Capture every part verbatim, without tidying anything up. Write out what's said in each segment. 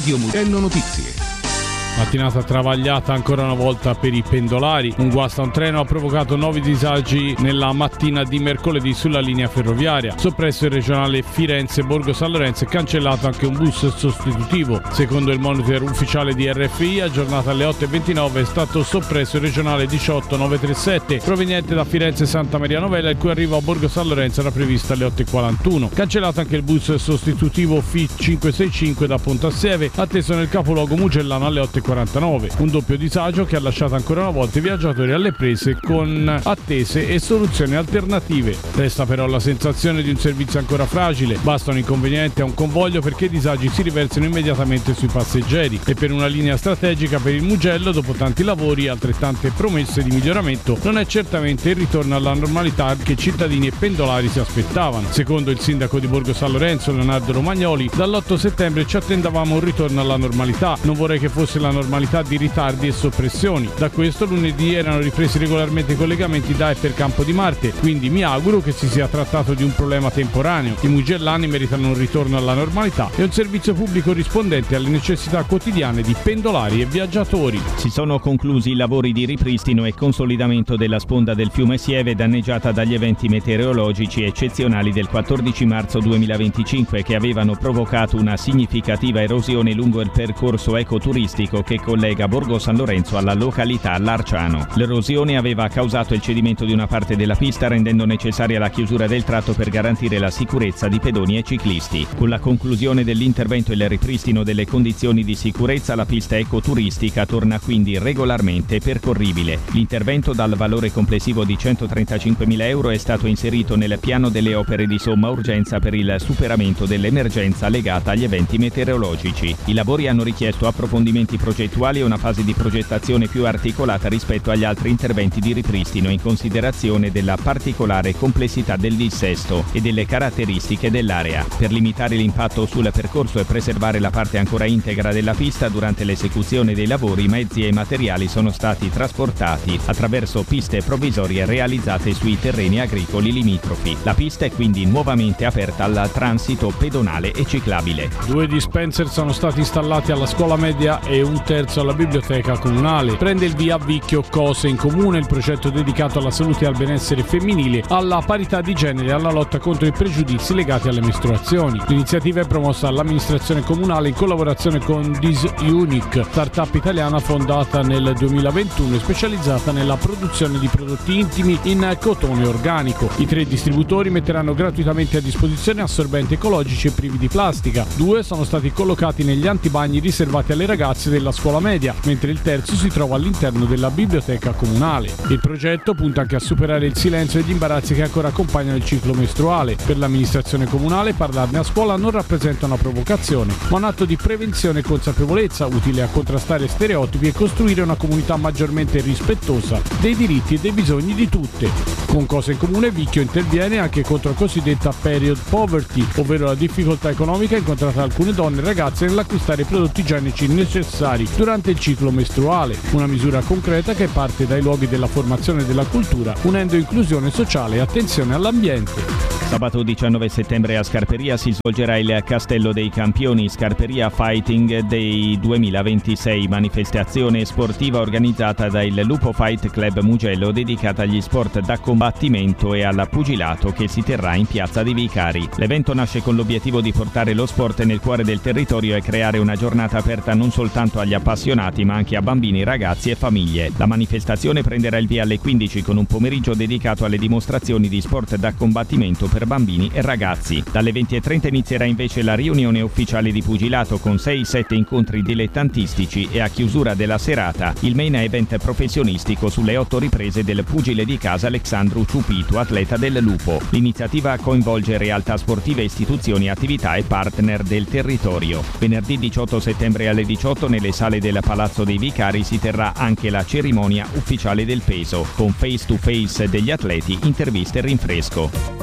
Radio Mugello Notizie. Mattinata travagliata ancora una volta per i pendolari. Un guasto a un treno ha provocato nuovi disagi nella mattina di mercoledì sulla linea ferroviaria. Soppresso il regionale Firenze-Borgo San Lorenzo e cancellato anche un bus sostitutivo. Secondo il monitor ufficiale di R F I, aggiornato alle otto e ventinove, è stato soppresso il regionale diciotto novecentotrentasette proveniente da Firenze Santa Maria Novella, il cui arrivo a Borgo San Lorenzo era previsto alle otto e quarantuno. Cancellato anche il bus sostitutivo F I cinquecentosessantacinque da Pontassieve, atteso nel capoluogo mugellano alle otto e quarantanove. Un doppio disagio che ha lasciato ancora una volta i viaggiatori alle prese con attese e soluzioni alternative. Resta però la sensazione di un servizio ancora fragile. Basta un inconveniente a un convoglio perché i disagi si riversano immediatamente sui passeggeri, e per una linea strategica per il Mugello, dopo tanti lavori e altrettante promesse di miglioramento, non è certamente il ritorno alla normalità che cittadini e pendolari si aspettavano. Secondo il sindaco di Borgo San Lorenzo, Leonardo Romagnoli, dall'otto settembre ci attendavamo un ritorno alla normalità. Non vorrei che fosse la normalità di ritardi e soppressioni. Da questo lunedì erano ripresi regolarmente i collegamenti da e per Campo di Marte, quindi mi auguro che si sia trattato di un problema temporaneo. I mugellani meritano un ritorno alla normalità e un servizio pubblico rispondente alle necessità quotidiane di pendolari e viaggiatori. Si sono conclusi i lavori di ripristino e consolidamento della sponda del fiume Sieve, danneggiata dagli eventi meteorologici eccezionali del quattordici marzo duemilaventicinque, che avevano provocato una significativa erosione lungo il percorso ecoturistico che collega Borgo San Lorenzo alla località Larciano. L'erosione aveva causato il cedimento di una parte della pista, rendendo necessaria la chiusura del tratto per garantire la sicurezza di pedoni e ciclisti. Con la conclusione dell'intervento e il ripristino delle condizioni di sicurezza, la pista ecoturistica torna quindi regolarmente percorribile. L'intervento, dal valore complessivo di centotrentacinquemila euro, è stato inserito nel piano delle opere di somma urgenza per il superamento dell'emergenza legata agli eventi meteorologici. I lavori hanno richiesto approfondimenti progettuali e una fase di progettazione più articolata rispetto agli altri interventi di ripristino, in considerazione della particolare complessità del dissesto e delle caratteristiche dell'area. Per limitare l'impatto sul percorso e preservare la parte ancora integra della pista, durante l'esecuzione dei lavori mezzi e materiali sono stati trasportati attraverso piste provvisorie realizzate sui terreni agricoli limitrofi. La pista è quindi nuovamente aperta al transito pedonale e ciclabile. Due dispenser sono stati installati alla scuola media e un terzo alla biblioteca comunale. Prende il via a Vicchio Cose in Comune, il progetto dedicato alla salute e al benessere femminile, alla parità di genere e alla lotta contro i pregiudizi legati alle mestruazioni. L'iniziativa è promossa dall'amministrazione comunale in collaborazione con Disunic, startup italiana fondata nel duemilaventuno e specializzata nella produzione di prodotti intimi in cotone organico. I tre distributori metteranno gratuitamente a disposizione assorbenti ecologici e privi di plastica. Due sono stati collocati negli antibagni riservati alle ragazze della scuola media, mentre il terzo si trova all'interno della biblioteca comunale. Il progetto punta anche a superare il silenzio e gli imbarazzi che ancora accompagnano il ciclo mestruale. Per l'amministrazione comunale, parlarne a scuola non rappresenta una provocazione, ma un atto di prevenzione e consapevolezza utile a contrastare stereotipi e costruire una comunità maggiormente rispettosa dei diritti e dei bisogni di tutte. Con Cose in Comune, Vicchio interviene anche contro la cosiddetta period poverty, ovvero la difficoltà economica incontrata da alcune donne e ragazze nell'acquistare i prodotti igienici necessari durante il ciclo mestruale, una misura concreta che parte dai luoghi della formazione e della cultura, unendo inclusione sociale e attenzione all'ambiente. Sabato diciannove settembre a Scarperia si svolgerà il Castello dei Campioni Scarperia Fighting Day duemilaventisei, manifestazione sportiva organizzata dal Lupo Fight Club Mugello, dedicata agli sport da combattimento e al pugilato, che si terrà in Piazza dei Vicari. L'evento nasce con l'obiettivo di portare lo sport nel cuore del territorio e creare una giornata aperta non soltanto agli appassionati ma anche a bambini, ragazzi e famiglie. La manifestazione prenderà il via alle quindici con un pomeriggio dedicato alle dimostrazioni di sport da combattimento per bambini e ragazzi. Dalle venti e trenta inizierà invece la riunione ufficiale di pugilato con sei sette incontri dilettantistici e a chiusura della serata il main event professionistico sulle otto riprese del pugile di casa Alexandru Ciupitu, atleta del Lupo. L'iniziativa coinvolge realtà sportive, istituzioni, attività e partner del territorio. Venerdì diciotto settembre alle diciotto nelle sale del Palazzo dei Vicari si terrà anche la cerimonia ufficiale del peso, con face to face degli atleti, interviste e rinfresco.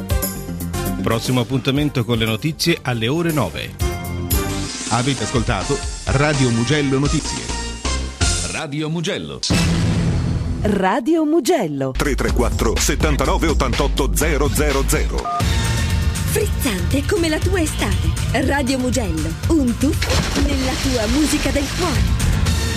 Prossimo appuntamento con le notizie alle ore nove. Avete ascoltato Radio Mugello Notizie. Radio Mugello. Radio Mugello. tre tre quattro settantanove ottantotto zero zero zero. frizzante come la tua estate. Radio Mugello, un tuffo nella tua musica del cuore.